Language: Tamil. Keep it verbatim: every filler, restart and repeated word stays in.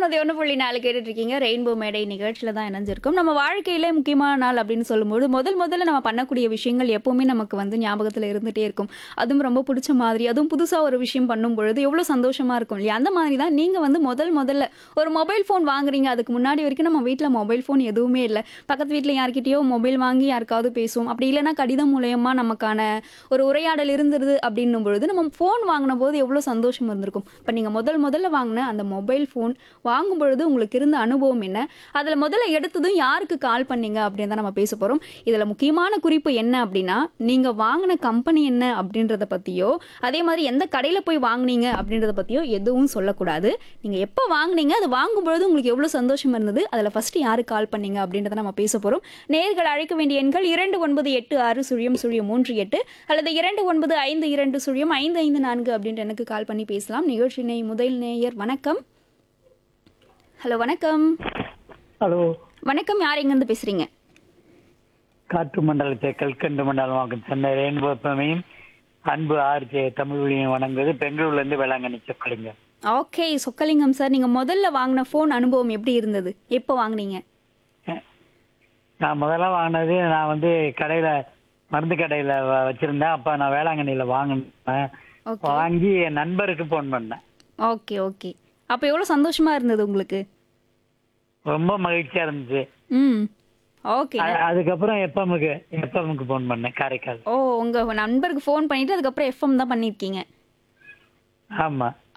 நூத்தி ஒன்று புள்ளி நாலு கேட்டுட்டு இருக்கீங்க. ரெயின்போ மேடை நிகழ்ச்சியில தான் இணைஞ்சிருக்கும். நம்ம வாழ்க்கையில முக்கியமான நாள் அப்படின்னு சொல்லும்போது, முதல் முதல்ல நம்ம பண்ணக்கூடிய விஷயங்கள் எப்பவுமே நமக்கு வந்து ஞாபகத்துல இருந்துட்டே இருக்கும். அதுவும் ரொம்ப புடிச்ச மாதிரி, அதுவும் புதுசா ஒரு விஷயம் பண்ணும்பொழுது எவ்வளோ சந்தோஷமா இருக்கும் இல்லையா? அந்த மாதிரி தான் நீங்க வந்து முதல் முதல்ல ஒரு மொபைல் ஃபோன் வாங்குறீங்க. அதுக்கு முன்னாடி வரைக்கும் நம்ம வீட்ல மொபைல் ஃபோன் எதுவுமே இல்ல. பக்கத்து வீட்ல யார்கிட்டயோ மொபைல் வாங்கி யாருக்காவது பேசுவோம். அப்படி இல்லன்னா கடிதம் மூலியமா நமக்கான ஒரு உரையாடல் இருந்தது அப்படின்னும் பொழுது, நம்ம ஃபோன் வாங்குனபோது எவ்வளோ சந்தோஷம் இருந்திருக்கும். இப்ப நீங்க முதல் முதல்ல வாங்குன அந்த மொபைல் ஃபோன் வாங்கும் பொழுது உங்களுக்கு இருந்த அனுபவம் என்ன? அதுல முதல்ல எடுத்ததும் யாருக்கு கால் பண்ணீங்க அப்படின்னு தான் நம்ம பேச போறோம். இதுல முக்கியமான குறிப்பு என்ன அப்படின்னா, நீங்க வாங்குன கம்பெனி என்ன அப்படின்றத பத்தியோ, அதே மாதிரி எந்த கடையில போய் வாங்குனீங்க அப்படின்றத பத்தியோ எதுவும் சொல்லக்கூடாது. நீங்க எப்ப வாங்குனீங்க? அது வாங்கும் பொழுது உங்களுக்கு எவ்வளவு சந்தோஷம் இருந்தது? அதுல ஃபர்ஸ்ட் யாருக்கு கால் பண்ணீங்க அப்படின்றத நம்ம பேச போறோம். நேயர்கள் அழைக்க வேண்டிய எண்கள் இரண்டு ஒன்பது எட்டு ஆறு சுழியம் சுழியம் மூன்று எட்டு அல்லது இரண்டு ஒன்பது ஐந்து இரண்டு சுழியம் ஐந்து ஐந்து நான்கு அப்படின்ற எனக்கு கால் பண்ணி பேசலாம். நிகழ்ச்சி நே முதல் நேயர் வணக்கம். ஹலோ வணக்கம். ஹலோ, வணக்கம். யார் எங்கேருந்து பேசுறீங்க? காற்று மண்டலத்தை கல்கண்டு மண்டலமாகும் சென்னை ரெயின்போ எஃப்எம்மையும் அன்பு ஆர்ஜே தமிழ் ஒளியும் வணங்குவது பெங்களூர்ல இருந்து வேளாங்கண்ணி சொக்கலிங்க. ஓகே சொக்கலிங்கம் சார், நீங்க முதல்ல வாங்கின ஃபோன் அனுபவம் எப்படி இருந்தது? எப்போ வாங்குனீங்க? நான் முதல்ல வாங்கினது நான் வந்து கடையில மருந்து கடையில வ- வச்சிருந்தேன். அப்ப நான் வேளாங்கண்ணியில வாங்கினேன். ஓகே வாங்கி என் நண்பருக்கு போன் பண்ணேன். Okay okay. அப்போ எவ்வளோ சந்தோஷமா இருந்தது உங்களுக்கு? ரொம்ப மகிழ்ச்சியா இருந்துச்சு. ம் ஓகே. அ- அதுக்கப்புறம் எஃப்எம்முக்கு எஃப்எம்முக்கு போன் பண்ணேன், காரைக்கால். ஓ, உங்க நண்பருக்கு ஃபோன் பண்ணிட்டு அதுக்கப்புறம் எஃப்எம் தான் பண்ணியிருக்கீங்க. ஆமா.